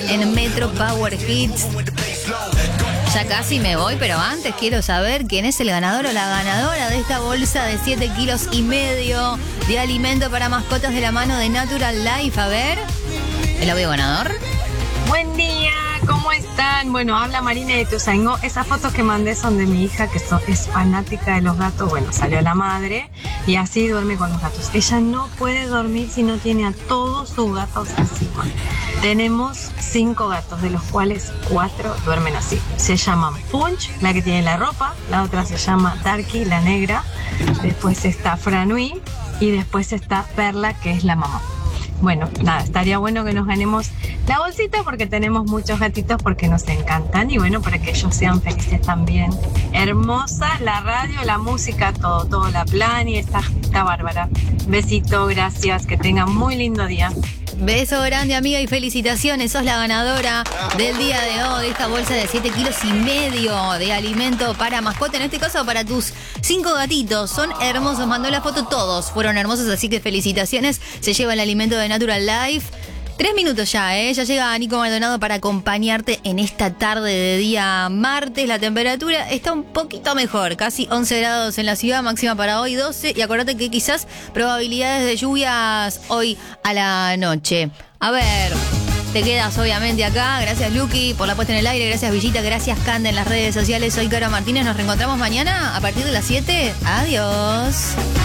en Metro Power Hits. Ya casi me voy, pero antes quiero saber quién es el ganador o la ganadora de esta bolsa de 7,5 kilos de alimento para mascotas de la mano de Natural Life. A ver, el audio ganador. Buen día, ¿cómo están? Bueno, habla Marina de Ituzaingó. Esas fotos que mandé son de mi hija, que es fanática de los gatos. Bueno, salió la madre y así duerme con los gatos. Ella no puede dormir si no tiene a todos sus gatos encima. Tenemos 5 gatos, de los cuales 4 duermen así. Se llaman Punch, la que tiene la ropa. La otra se llama Darky, la negra. Después está Franui y después está Perla, que es la mamá. Bueno, nada, estaría bueno que nos ganemos la bolsita porque tenemos muchos gatitos porque nos encantan y bueno, para que ellos sean felices también. Hermosa la radio, la música, todo la plan y está bárbara. Besito, gracias, que tengan muy lindo día. Beso grande, amiga, y felicitaciones. Sos la ganadora del día de hoy de esta bolsa de 7,5 kilos de alimento para mascota. En este caso, para tus 5 gatitos. Son hermosos. Mandó la foto. Todos fueron hermosos, así que felicitaciones. Se lleva el alimento de Natural Life. 3 minutos ya, ¿eh? Ya llega Nico Maldonado para acompañarte en esta tarde de día martes. La temperatura está un poquito mejor, casi 11 grados en la ciudad, máxima para hoy 12. Y acuérdate que quizás probabilidades de lluvias hoy a la noche. A ver, te quedas obviamente acá. Gracias, Luqui, por la puesta en el aire. Gracias, Villita. Gracias, Cande, en las redes sociales. Soy Caro Martínez. Nos reencontramos mañana a partir de las 7. Adiós.